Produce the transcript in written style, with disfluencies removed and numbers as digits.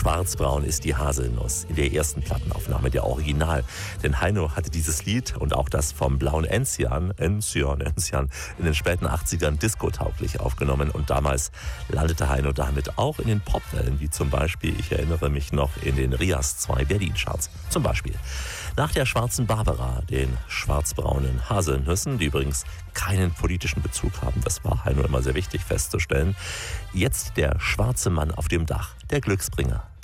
Schwarzbraun ist die Haselnuss in der ersten Plattenaufnahme, der Original. Denn Heino hatte dieses Lied und auch das vom Blauen Enzian in den späten 80ern diskotauglich aufgenommen. Und damals landete Heino damit auch in den Popwellen, wie zum Beispiel, ich erinnere mich noch, in den Rias 2 Berlin-Charts. Zum Beispiel nach der Schwarzen Barbara, den schwarzbraunen Haselnüssen, die übrigens keinen politischen Bezug haben. Das war Heino immer sehr wichtig festzustellen. Jetzt der schwarze Mann auf dem Dach, der Glücksbringer.